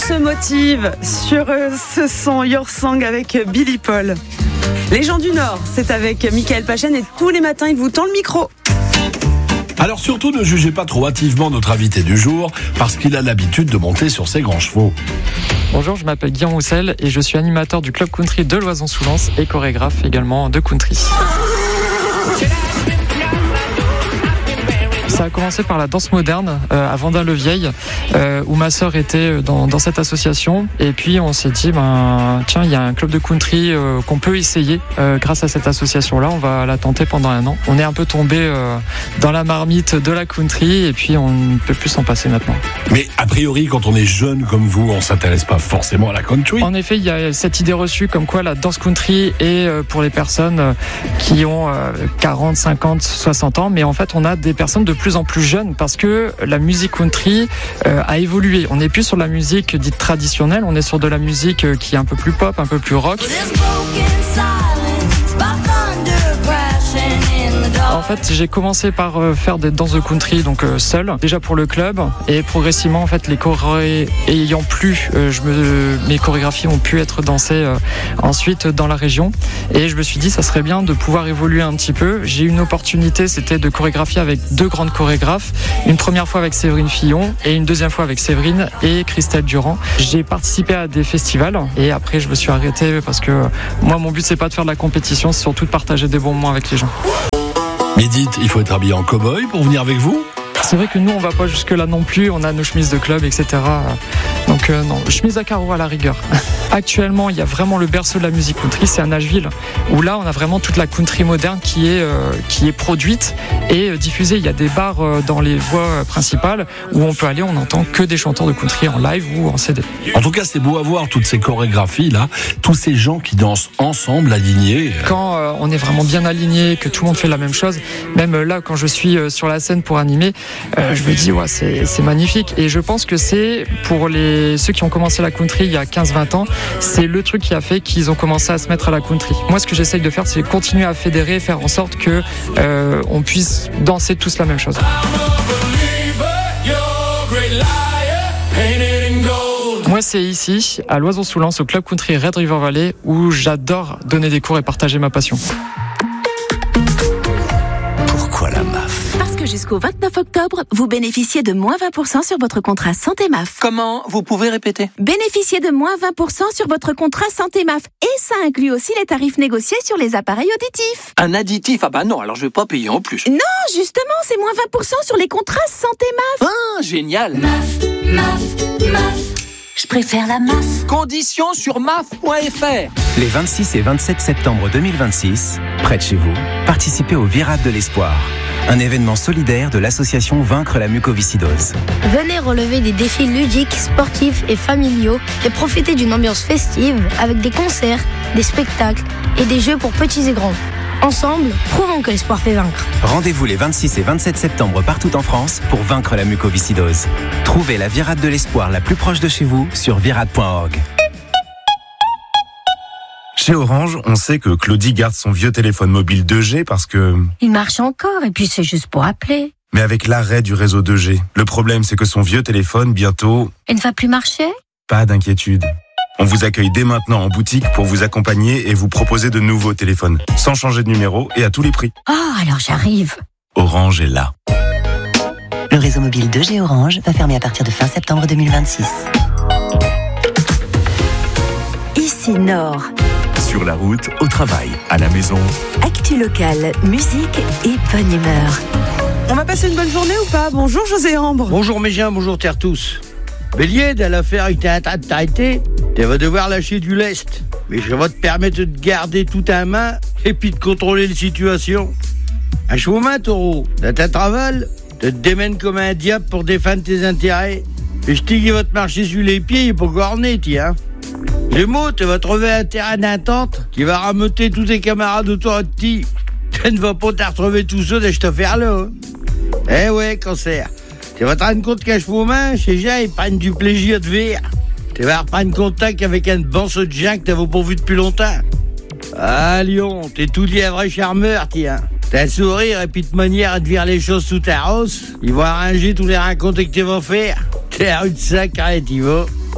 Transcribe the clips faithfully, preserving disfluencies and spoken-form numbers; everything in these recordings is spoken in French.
se motive sur euh, ce son Your Song avec Billy Paul. Les gens du Nord, c'est avec Michael Pachen et tous les matins, il vous tend le micro. Alors surtout, ne jugez pas trop hâtivement notre invité du jour, parce qu'il a l'habitude de monter sur ses grands chevaux. Bonjour, je m'appelle Guillaume Roussel et je suis animateur du club country de Loison-sous-Lens et chorégraphe également de country. Ça a commencé par la danse moderne euh, à Vendin-le-Vieil, euh, où ma sœur était dans, dans cette association. Et puis on s'est dit, ben tiens, il y a un club de country euh, qu'on peut essayer euh, grâce à cette association-là. On va la tenter pendant un an. On est un peu tombé euh, dans la marmite de la country et puis on ne peut plus s'en passer maintenant. Mais a priori, quand on est jeune comme vous, on s'intéresse pas forcément à la country. En effet, il y a cette idée reçue comme quoi la danse country est euh, pour les personnes qui ont euh, quarante, cinquante, soixante ans. Mais en fait, on a des personnes de plus en plus jeunes parce que la musique country euh, a évolué. On n'est plus sur la musique dite traditionnelle, on est sur de la musique euh, qui est un peu plus pop, un peu plus rock. En fait, j'ai commencé par euh, faire des danses de country donc euh, seul, déjà pour le club, et progressivement en fait les chorés ayant plu, euh, je me, mes chorégraphies ont pu être dansées euh, ensuite dans la région, et je me suis dit ça serait bien de pouvoir évoluer un petit peu. J'ai eu une opportunité, c'était de chorégraphier avec deux grandes chorégraphes, une première fois avec Séverine Fillon et une deuxième fois avec Séverine et Christelle Durand. J'ai participé à des festivals et après je me suis arrêté parce que moi mon but c'est pas de faire de la compétition, c'est surtout de partager des bons moments avec les gens. Mais dites, il faut être habillé en cow-boy pour venir avec vous ? C'est vrai que nous, on va pas jusque-là non plus. On a nos chemises de club, et cetera. Donc euh, non, chemise à carreaux à la rigueur. Actuellement, il y a vraiment le berceau de la musique country, c'est à Nashville, où là, on a vraiment toute la country moderne qui est euh, qui est produite et euh, diffusée. Il y a des bars euh, dans les voies principales où on peut aller, on n'entend que des chanteurs de country en live ou en C D. En tout cas, c'est beau à voir toutes ces chorégraphies là, tous ces gens qui dansent ensemble, alignés. Quand euh, on est vraiment bien aligné, que tout le monde fait la même chose, même euh, là, quand je suis euh, sur la scène pour animer, euh, je me dis ouais, c'est c'est magnifique. Et je pense que c'est pour les ceux qui ont commencé la country il y a quinze vingt ans, c'est le truc qui a fait qu'ils ont commencé à se mettre à la country. Moi, ce que j'essaye de faire, c'est continuer à fédérer, faire en sorte que euh, on puisse danser tous la même chose. Moi, c'est ici, à Loison-sous-Lens, au club country Red River Valley, où j'adore donner des cours et partager ma passion. Pourquoi la M A F ? Jusqu'au vingt-neuf octobre, vous bénéficiez de moins vingt pour cent sur votre contrat Santé M A F. Comment ? Vous pouvez répéter ? Bénéficiez de moins vingt pour cent sur votre contrat Santé M A F. Et ça inclut aussi les tarifs négociés sur les appareils auditifs. Un additif ? Ah bah non, alors je vais pas payer en plus. Non, justement, c'est moins vingt pour cent sur les contrats Santé M A F. Ah, génial ! M A F, M A F, M A F. Je préfère la M A F. Conditions sur M A F point F R. Les vingt-six et vingt-sept septembre deux mille vingt-six, près de chez vous, participez au Virade de l'Espoir, un événement solidaire de l'association Vaincre la mucoviscidose. Venez relever des défis ludiques, sportifs et familiaux et profiter d'une ambiance festive avec des concerts, des spectacles et des jeux pour petits et grands. Ensemble, prouvons que l'espoir fait vaincre. Rendez-vous les vingt-six et vingt-sept septembre partout en France pour vaincre la mucoviscidose. Trouvez la Virade de l'Espoir la plus proche de chez vous sur virade point org. Chez Orange, on sait que Claudie garde son vieux téléphone mobile deux G parce que... Il marche encore et puis c'est juste pour appeler. Mais avec l'arrêt du réseau deux G, le problème c'est que son vieux téléphone, bientôt... Il ne va plus marcher ? Pas d'inquiétude. On vous accueille dès maintenant en boutique pour vous accompagner et vous proposer de nouveaux téléphones, sans changer de numéro et à tous les prix. Oh, alors j'arrive. Orange est là. Le réseau mobile deux G Orange va fermer à partir de fin septembre deux mille vingt-six. Ici Nord. Sur la route, au travail, à la maison. Actu locale, musique et bonne humeur. On va passer une bonne journée ou pas ? Bonjour José Ambre. Bonjour mes gens, bonjour terre tous. Bélier, dans l'affaire qui t'es en train de t'arrêter, tu vas devoir lâcher du lest. Mais je vais te permettre de garder tout en main et puis de contrôler la situation. Un chômage, taureau, dans ta travail, tu te démènes comme un diable pour défendre tes intérêts. Et je t'ai dit, va te marcher sur les pieds pour corner, tiens. Gémeaux, tu vas trouver un terrain d'entente qui va rameuter tous tes camarades autour de ti. Tu ne vas pas te retrouver tout seul et je te faire là. Hein. Eh ouais, cancer. Tu vas te rendre compte qu'un chevaumain, chez gens, ils prennent du plaisir de vivre. Tu vas reprendre contact avec un bon de gens que t'avais pas vu depuis longtemps. Ah, Lion, t'es tout dit un vrai charmeur, tiens. T'as un sourire et puis de manière à te virer les choses sous ta rose. Ils vont arranger tous les rencontres que tu vas faire. T'es un rue de sacré, tu vas.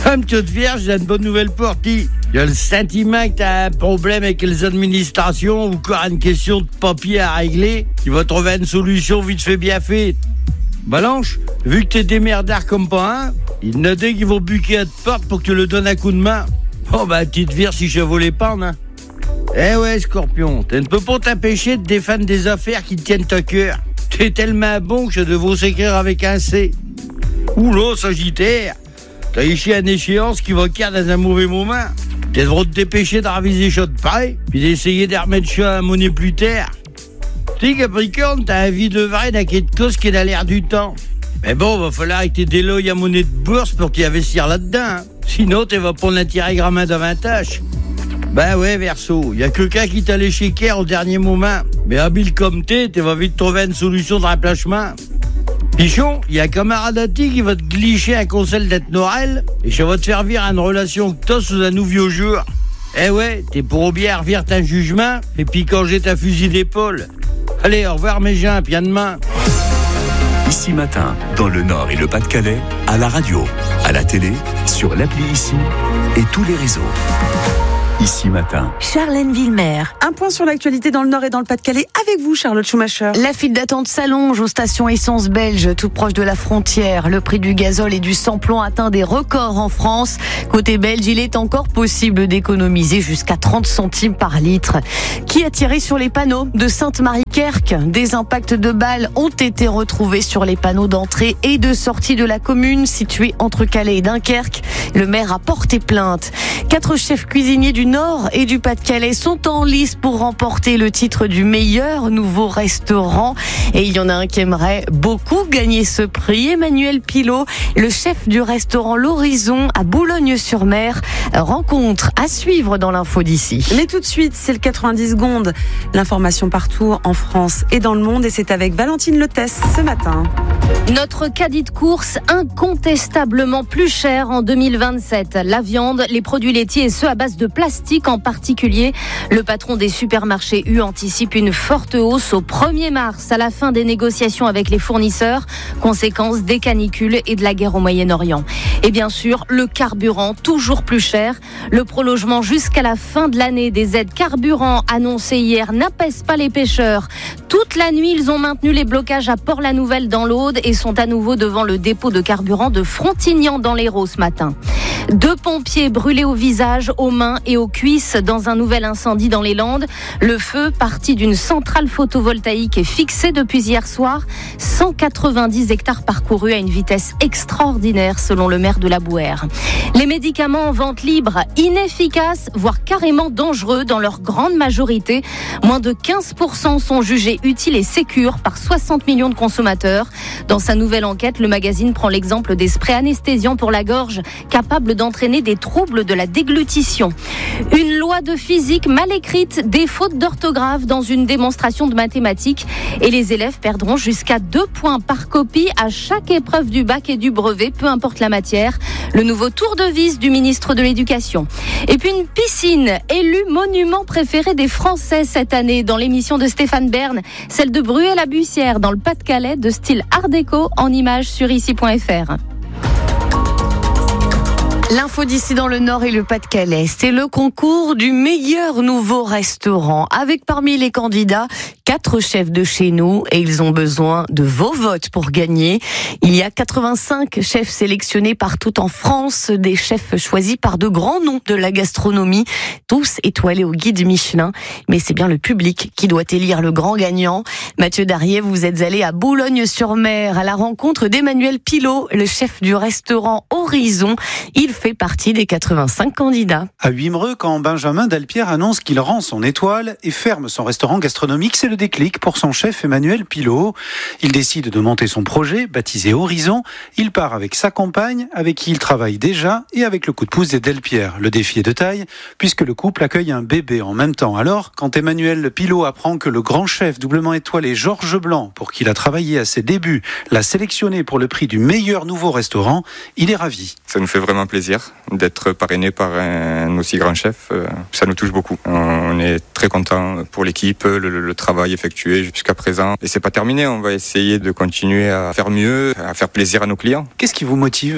Comme toute vierge, j'ai une bonne nouvelle pour ti. Il y a le sentiment que t'as un problème avec les administrations ou encore une question de papier à régler. Tu vas trouver une solution vite fait bien faite. Balanche, vu que t'es démerdard comme pas un, il y en a des qui vont buquer à te porte pour que tu le donnes un coup de main. Oh bah, petite vierge si je volais pas, hein. Eh ouais, Scorpion, tu ne peux pas t'empêcher de défendre des affaires qui te tiennent à cœur. T'es tellement bon que je devrais s'écrire avec un C. Oula, Sagittaire, t'as éché une échéance qui va caire dans un mauvais moment. Tu devrais te dépêcher de raviser ça de près, puis d'essayer de remettre ça à monnaie plus tard. Tu sais, Capricorne, t'as un vie de vrai d'un quelque chose qui est dans l'air du temps. Mais bon, va falloir que t'aies des lois à monnaie de bourse pour t'y investir là-dedans. Hein. Sinon, tu vas prendre un tiré gramin davantage. Ben ouais, Verseau, y a quelqu'un qui t'a léché Caire au dernier moment. Mais habile comme t'es, tu vas vite trouver une solution de remplacement. Pichon, y a un camarade à ti qui va te glisser un conseil d'être Norel et ça va te faire vivre une relation que t'as sous un nouveau jour. Eh ouais, t'es pour bien revire un jugement et puis quand j'ai ta fusil d'épaule. Allez, au revoir mes gens, puis à demain. Ici Matin, dans le Nord et le Pas-de-Calais, à la radio, à la télé, sur l'appli Ici et tous les réseaux. Ici Matin. Charlène Villemer. Un point sur l'actualité dans le Nord et dans le Pas-de-Calais avec vous, Charlotte Schumacher. La file d'attente s'allonge aux stations essence belges, tout proche de la frontière. Le prix du gazole et du sans-plomb atteint des records en France. Côté belge, il est encore possible d'économiser jusqu'à trente centimes par litre. Qui a tiré sur les panneaux de Sainte-Marie-Kerck? Des impacts de balles ont été retrouvés sur les panneaux d'entrée et de sortie de la commune située entre Calais et Dunkerque. Le maire a porté plainte. Quatre chefs cuisiniers du Nord et du Pas-de-Calais sont en lice pour remporter le titre du meilleur nouveau restaurant. Et il y en a un qui aimerait beaucoup gagner ce prix. Emmanuel Pilot, le chef du restaurant L'Horizon à Boulogne-sur-Mer. Rencontre à suivre dans l'info d'ici. Mais tout de suite, c'est le quatre-vingt-dix secondes. L'information partout en France et dans le monde. Et c'est avec Valentine Letesse ce matin. Notre caddie de course incontestablement plus cher en deux mille vingt-sept. La viande, les produits laitiers et ceux à base de plastique en particulier. Le patron des supermarchés U anticipe une forte hausse au premier mars à la fin des négociations avec les fournisseurs, conséquence des canicules et de la guerre au Moyen-Orient. Et bien sûr, le carburant toujours plus cher. Le prolongement jusqu'à la fin de l'année des aides carburant annoncées hier n'apaise pas les pêcheurs. Toute la nuit, ils ont maintenu les blocages à Port-la-Nouvelle dans l'Aude et sont à nouveau devant le dépôt de carburant de Frontignan dans l'Hérault ce matin. Deux pompiers brûlés au visage, aux mains et aux cuisses dans un nouvel incendie dans les Landes. Le feu, parti d'une centrale photovoltaïque, est fixé depuis hier soir. cent quatre-vingt-dix hectares parcourus à une vitesse extraordinaire selon le maire de la Bouère. Les médicaments en vente libre, inefficaces, voire carrément dangereux dans leur grande majorité. Moins de quinze pour cent sont jugés utiles et sécures par soixante millions de consommateurs. Dans sa nouvelle enquête, le magazine prend l'exemple des sprays anesthésiants pour la gorge, capables d'entraîner des troubles de la déglutition. Une loi de physique mal écrite, des fautes d'orthographe dans une démonstration de mathématiques et les élèves perdront jusqu'à deux points par copie à chaque épreuve du bac et du brevet, peu importe la matière. Le nouveau tour de vis du ministre de l'Éducation. Et puis une piscine, élue monument préféré des Français cette année dans l'émission de Stéphane Bern, celle de Bruay-la-Bussière dans le Pas-de-Calais, de style art déco, en images sur ici point f r. L'info d'ici dans le Nord et le Pas-de-Calais, c'est le concours du meilleur nouveau restaurant. Avec parmi les candidats, quatre chefs de chez nous et ils ont besoin de vos votes pour gagner. Il y a quatre-vingt-cinq chefs sélectionnés partout en France, des chefs choisis par de grands noms de la gastronomie, tous étoilés au guide Michelin. Mais c'est bien le public qui doit élire le grand gagnant. Mathieu Darrier, vous êtes allé à Boulogne-sur-Mer à la rencontre d'Emmanuel Pilot, le chef du restaurant Horizon. Il fait partie des quatre-vingt-cinq candidats. À Wimereux, quand Benjamin Delpierre annonce qu'il rend son étoile et ferme son restaurant gastronomique, c'est le déclic pour son chef Emmanuel Pilot. Il décide de monter son projet, baptisé Horizon. Il part avec sa compagne, avec qui il travaille déjà, et avec le coup de pouce des Delpierre. Le défi est de taille, puisque le couple accueille un bébé en même temps. Alors, quand Emmanuel Pilot apprend que le grand chef doublement étoilé Georges Blanc, pour qui il a travaillé à ses débuts, l'a sélectionné pour le prix du meilleur nouveau restaurant, il est ravi. Ça nous fait vraiment plaisir d'être parrainé par un aussi grand chef. Ça nous touche beaucoup. On est très content pour l'équipe, le, le travail effectué jusqu'à présent. Et c'est pas terminé, on va essayer de continuer à faire mieux, à faire plaisir à nos clients. Qu'est-ce qui vous motive ? La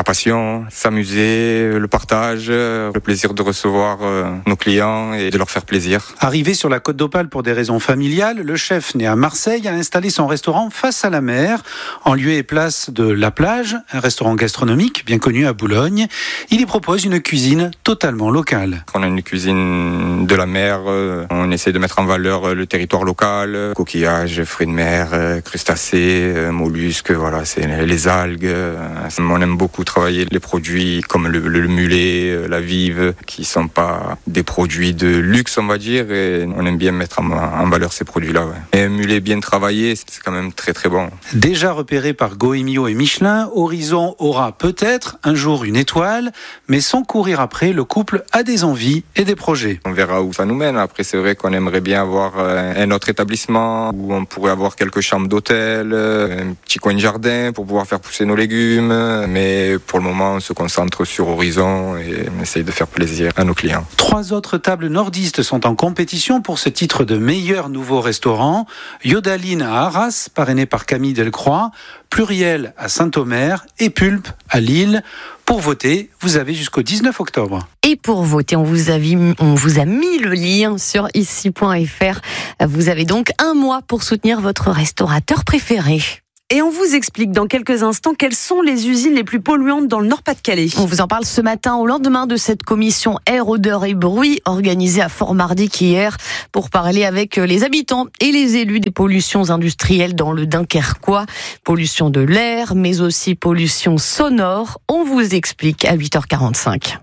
la passion, s'amuser, le partage, le plaisir de recevoir nos clients et de leur faire plaisir. Arrivé sur la Côte d'Opale pour des raisons familiales, le chef né à Marseille a installé son restaurant face à la mer, en lieu et place de La Plage, un restaurant gastronomique bien connu à Boulogne. Il y propose une cuisine totalement locale. On a une cuisine de la mer, on essaie de mettre en valeur le territoire local, coquillages, fruits de mer, crustacés, mollusques, voilà, c'est les algues. On aime beaucoup travailler les produits comme le, le mulet, la vive, qui sont pas des produits de luxe, on va dire, et on aime bien mettre en, en valeur ces produits-là. Ouais. Et un mulet bien travaillé, c'est quand même très très bon. Déjà repéré par Goemio et Michelin, Horizon aura peut-être un jour une étoile, mais sans courir après, le couple a des envies et des projets. On verra où ça nous mène. Après, c'est vrai qu'on aimerait bien avoir un autre établissement où on pourrait avoir quelques chambres d'hôtel, un petit coin de jardin pour pouvoir faire pousser nos légumes. Mais pour le moment, on se concentre sur Horizon et on essaye de faire plaisir à nos clients. Trois autres tables nordistes sont en compétition pour ce titre de meilleur nouveau restaurant. Yodaline à Arras, parrainé par Camille Delcroix, Pluriel à Saint-Omer et Pulpe à Lille. Pour voter, vous avez jusqu'au dix-neuf octobre. Et pour voter, on vous a, mis, on vous a mis le lien sur ici point f r. Vous avez donc un mois pour soutenir votre restaurateur préféré. Et on vous explique dans quelques instants quelles sont les usines les plus polluantes dans le Nord-Pas-de-Calais. On vous en parle ce matin au lendemain de cette commission air, odeur et bruit organisée à Fort-Mardic hier pour parler avec les habitants et les élus des pollutions industrielles dans le Dunkerquois. Pollution de l'air, mais aussi pollution sonore. On vous explique à huit heures quarante-cinq.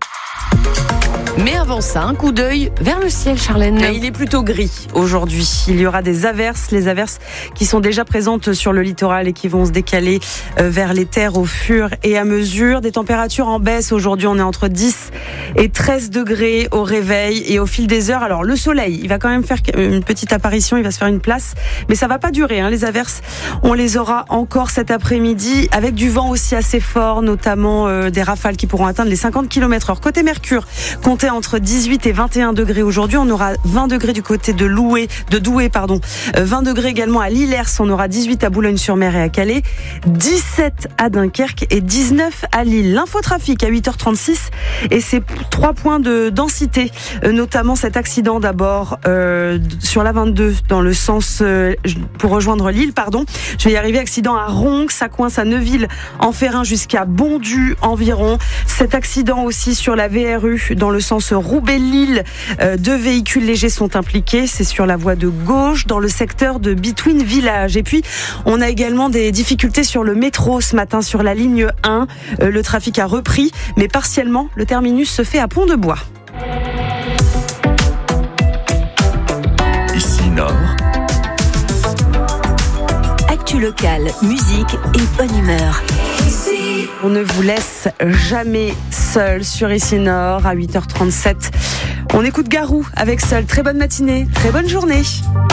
Mais avant ça, un coup d'œil vers le ciel, Charlène. Il est plutôt gris aujourd'hui. Il y aura des averses, les averses qui sont déjà présentes sur le littoral et qui vont se décaler vers les terres au fur et à mesure. Des températures en baisse. Aujourd'hui, on est entre dix et treize degrés au réveil et au fil des heures. Alors, le soleil, il va quand même faire une petite apparition, il va se faire une place, mais ça va pas durer, hein. Les averses, on les aura encore cet après-midi avec du vent aussi assez fort, notamment euh, des rafales qui pourront atteindre les cinquante kilomètres heure. Côté Mercure, comptez entre dix-huit et vingt et un degrés aujourd'hui. On aura vingt degrés du côté de Loué, de Douai, pardon. Euh, vingt degrés également à Lillers. On aura dix-huit à Boulogne-sur-Mer et à Calais. dix-sept à Dunkerque et dix-neuf à Lille. L'infotrafic à huit heures trente-six et c'est trois points de densité, euh, notamment cet accident d'abord euh, sur la vingt-deux dans le sens euh, pour rejoindre Lille, pardon. Je vais y arriver. Accident à Ronc, ça coince à Neuville en Ferrin jusqu'à Bondu environ. Cet accident aussi sur la V R U dans le sens Roubaix-Lille, euh, deux véhicules légers sont impliqués, c'est sur la voie de gauche dans le secteur de Between Village. Et puis on a également des difficultés sur le métro ce matin sur la ligne un, euh, le trafic a repris mais partiellement, le terminus se fait à Pont-de-Bois. Ici Nord. Actu locale, musique et bonne humeur. On ne vous laisse jamais seul sur Ici Nord à huit heures trente-sept. On écoute Garou avec Seul. Très bonne matinée, très bonne journée.